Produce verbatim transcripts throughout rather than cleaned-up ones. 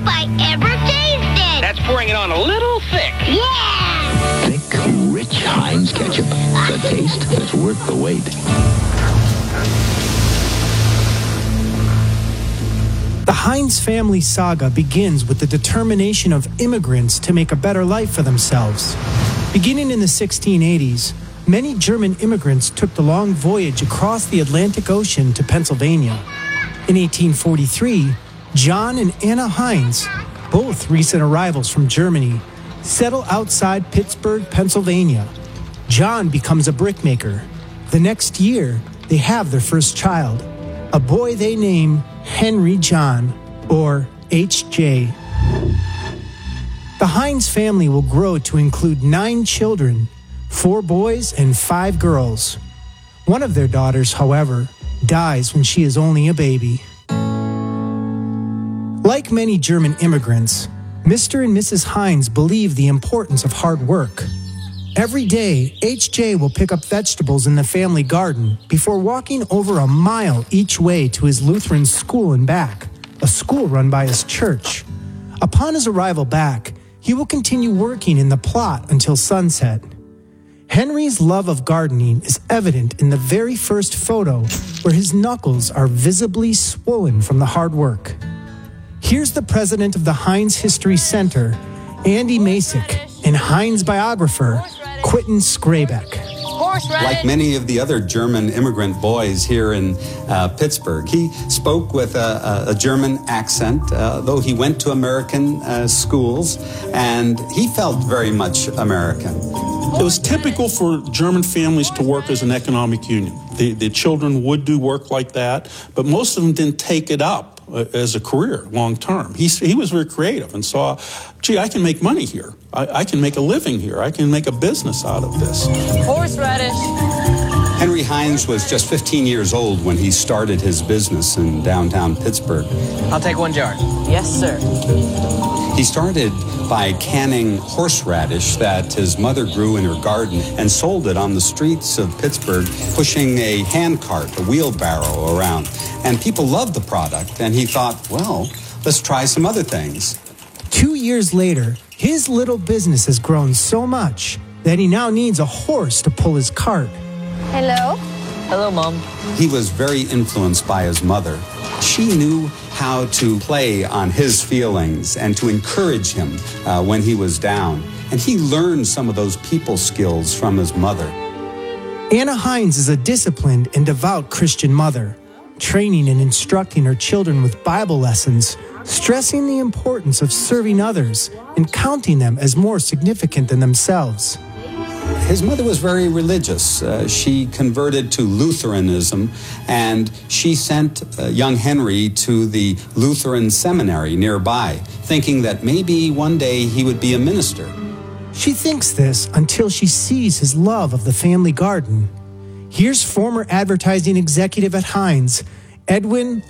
if I ever tasted. That's pouring it on a little thick. Yeah! Thick, rich Heinz ketchup. The taste that's worth the wait. The Heinz family saga begins with the determination of immigrants to make a better life for themselves. Beginning in the sixteen eighties, many German immigrants took the long voyage across the Atlantic Ocean to Pennsylvania. In eighteen forty-three, John and Anna Heinz, both recent arrivals from Germany, settle outside Pittsburgh, Pennsylvania. John becomes a brickmaker. The next year, they have their first child, a boy they name Henry John, or H J. The Heinz family will grow to include nine children, four boys and five girls. One of their daughters, however, dies when she is only a baby. Like many German immigrants, Mister and Missus Heinz believe the importance of hard work. Every day, H J will pick up vegetables in the family garden before walking over a mile each way to his Lutheran school and back, a school run by his church. Upon his arrival back, he will continue working in the plot until sunset. Henry's love of gardening is evident in the very first photo, where his knuckles are visibly swollen from the hard work. Here's the president of the Heinz History Center, Andy Masick, and Heinz biographer, Quentin Skrabeck. Like many of the other German immigrant boys here in uh, Pittsburgh, he spoke with a, a German accent, uh, though he went to American uh, schools, and he felt very much American. It was typical for German families to work as an economic union. The, the children would do work like that, but most of them didn't take it up uh, as a career long term. He, he was very creative and saw, gee, I can make money here. I, I can make a living here. I can make a business out of this. Horseradish. Henry Heinz was just fifteen years old when he started his business in downtown Pittsburgh. I'll take one jar. Yes, sir. He started by canning horseradish that his mother grew in her garden and sold it on the streets of Pittsburgh, pushing a handcart, a wheelbarrow around. And people loved the product, and he thought, well, let's try some other things. Two years later, his little business has grown so much that he now needs a horse to pull his cart. Hello? Hello, Mom. He was very influenced by his mother. She knew how to play on his feelings and to encourage him uh, when he was down. And he learned some of those people skills from his mother. Anna Heinz is a disciplined and devout Christian mother, training and instructing her children with Bible lessons, stressing the importance of serving others and counting them as more significant than themselves. His mother was very religious. Uh, she converted to Lutheranism, and she sent uh, young Henry to the Lutheran seminary nearby, thinking that maybe one day he would be a minister. She thinks this until she sees his love of the family garden. Here's former advertising executive at Heinz, Edwin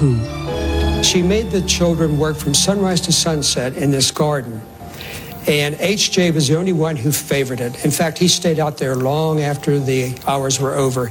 Luhu. She made the children work from sunrise to sunset in this garden. And H J was the only one who favored it. In fact, he stayed out there long after the hours were over.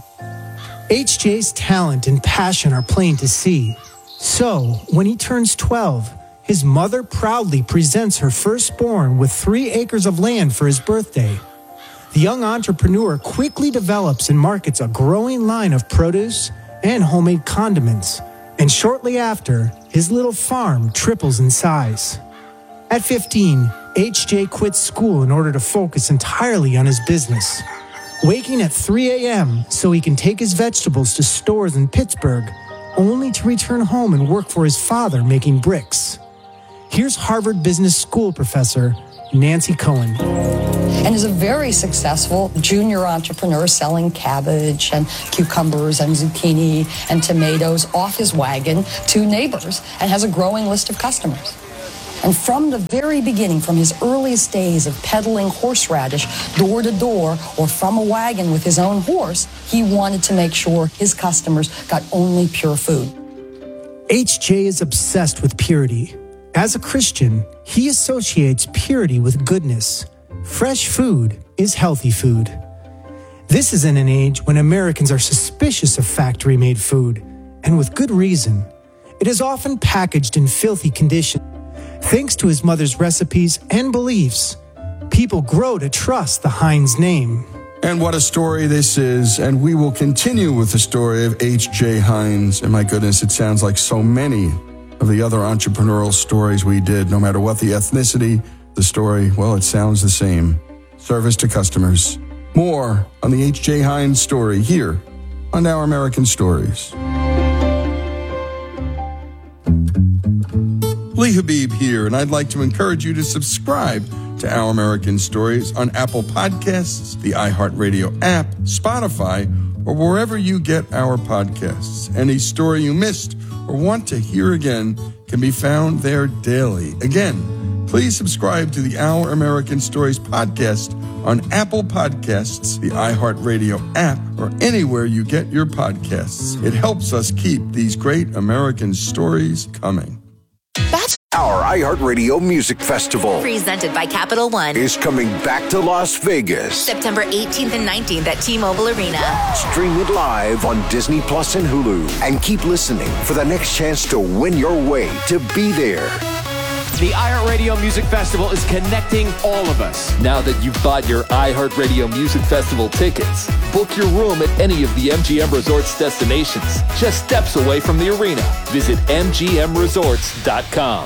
H J's talent and passion are plain to see. So, when he turns twelve, his mother proudly presents her firstborn with three acres of land for his birthday. The young entrepreneur quickly develops and markets a growing line of produce and homemade condiments. And shortly after, his little farm triples in size. At fifteen, H J quits school in order to focus entirely on his business, waking at three a.m. so he can take his vegetables to stores in Pittsburgh, only to return home and work for his father making bricks. Here's Harvard Business School professor Nancy Cohen. And is a very successful junior entrepreneur selling cabbage and cucumbers and zucchini and tomatoes off his wagon to neighbors and has a growing list of customers. And from the very beginning, from his earliest days of peddling horseradish door to door or from a wagon with his own horse, he wanted to make sure his customers got only pure food. H J is obsessed with purity. As a Christian, he associates purity with goodness. Fresh food is healthy food. This is in an age when Americans are suspicious of factory-made food, and with good reason. It is often packaged in filthy condition. Thanks to his mother's recipes and beliefs, people grow to trust the Heinz name. And what a story this is. And we will continue with the story of H J. Heinz. And my goodness, it sounds like so many of the other entrepreneurial stories we did. No matter what the ethnicity, the story, well, it sounds the same. Service to customers. More on the H J. Heinz story here on Our American Stories. Lee Habib here, and I'd like to encourage you to subscribe to Our American Stories on Apple Podcasts, the iHeartRadio app, Spotify, or wherever you get our podcasts. Any story you missed or want to hear again can be found there daily. Again, please subscribe to the Our American Stories podcast on Apple Podcasts, the iHeartRadio app, or anywhere you get your podcasts. It helps us keep these great American stories coming. That's our iHeartRadio Music Festival, presented by Capital One, is coming back to Las Vegas. September eighteenth and nineteenth at T-Mobile Arena. Stream it live on Disney Plus and Hulu. And keep listening for the next chance to win your way to be there. The iHeartRadio Music Festival is connecting all of us. Now that you've bought your iHeartRadio Music Festival tickets, book your room at any of the M G M Resorts destinations, just steps away from the arena. Visit M G M resorts dot com.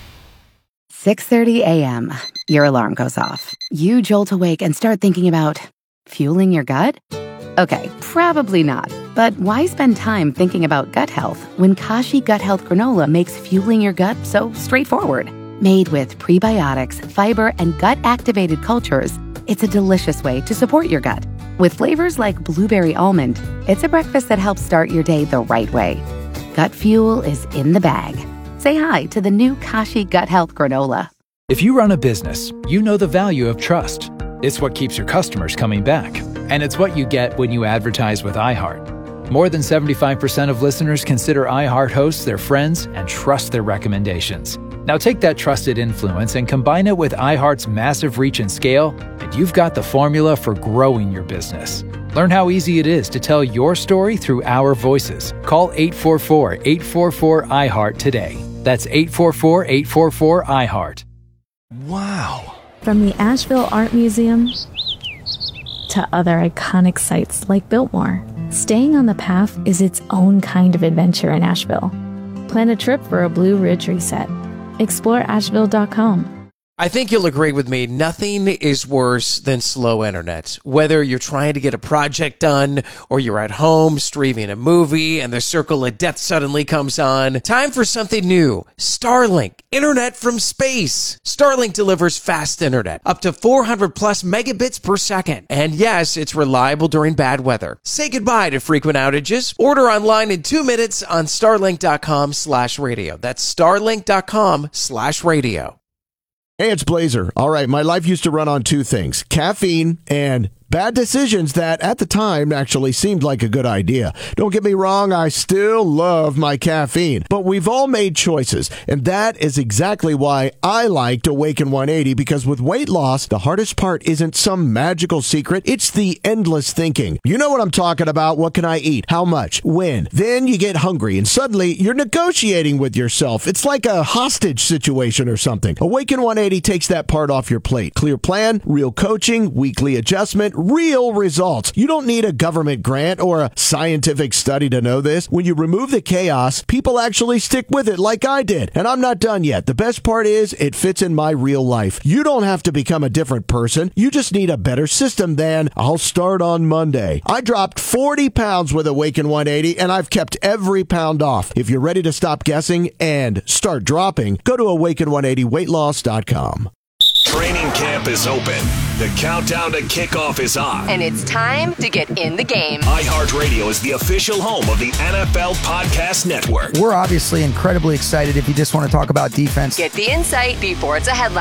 six thirty a.m. Your alarm goes off. You jolt awake and start thinking about fueling your gut? Okay, probably not. But why spend time thinking about gut health when Kashi Gut Health Granola makes fueling your gut so straightforward? Made with prebiotics, fiber, and gut-activated cultures, it's a delicious way to support your gut. With flavors like blueberry almond, it's a breakfast that helps start your day the right way. Gut fuel is in the bag. Say hi to the new Kashi Gut Health Granola. If you run a business, you know the value of trust. It's what keeps your customers coming back. And it's what you get when you advertise with iHeart. More than seventy-five percent of listeners consider iHeart hosts their friends and trust their recommendations. Now take that trusted influence and combine it with iHeart's massive reach and scale, and you've got the formula for growing your business. Learn how easy it is to tell your story through our voices. Call eight four four, eight four four, I heart today. That's eight four four, eight four four, I heart. Wow. From the Asheville Art Museum to other iconic sites like Biltmore, staying on the path is its own kind of adventure in Asheville. Plan a trip for a Blue Ridge reset. Explore Asheville dot com. I think you'll agree with me, nothing is worse than slow internet. Whether you're trying to get a project done or you're at home streaming a movie and the circle of death suddenly comes on, time for something new. Starlink, internet from space. Starlink delivers fast internet, up to four hundred plus megabits per second. And yes, it's reliable during bad weather. Say goodbye to frequent outages. Order online in two minutes on starlink dot com slash radio. That's starlink dot com slash radio. Hey, it's Blazer. All right, my life used to run on two things, caffeine and bad decisions that at the time actually seemed like a good idea. Don't get me wrong, I still love my caffeine, but we've all made choices, and that is exactly why I liked Awaken one eighty, because with weight loss, the hardest part isn't some magical secret, it's the endless thinking. You know what I'm talking about. What can I eat? How much? When? Then you get hungry, and suddenly you're negotiating with yourself. It's like a hostage situation or something. Awaken one eighty takes that part off your plate. Clear plan, real coaching, weekly adjustment, real results. You don't need a government grant or a scientific study to know this. When you remove the chaos, people actually stick with it like I did. And I'm not done yet. The best part is it fits in my real life. You don't have to become a different person. You just need a better system than I'll start on Monday. I dropped forty pounds with Awaken one eighty, and I've kept every pound off. If you're ready to stop guessing and start dropping, go to awaken one eighty weight loss dot com. Training camp is open. The countdown to kickoff is on. And it's time to get in the game. iHeartRadio is the official home of the N F L Podcast Network. We're obviously incredibly excited if you just want to talk about defense. Get the insight before it's a headline.